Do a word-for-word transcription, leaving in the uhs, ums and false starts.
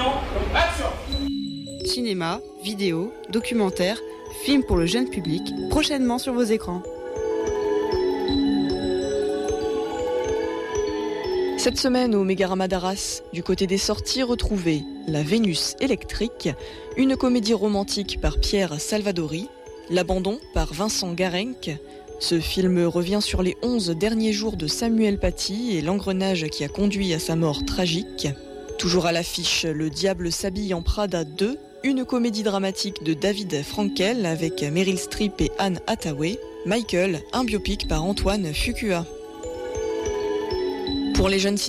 action. Cinéma, vidéo, documentaire, films pour le jeune public, prochainement sur vos écrans. Cette semaine au Mégarama d'Arras, du côté des sorties, retrouvez La Vénus électrique, une comédie romantique par Pierre Salvadori, L'Abandon par Vincent Garenc. Ce film revient sur les onze derniers jours de Samuel Paty et l'engrenage qui a conduit à sa mort tragique. Toujours à l'affiche, Le Diable s'habille en Prada deux, une comédie dramatique de David Frankel avec Meryl Streep et Anne Hathaway. Michael, un biopic par Antoine Fuqua. Pour les jeunes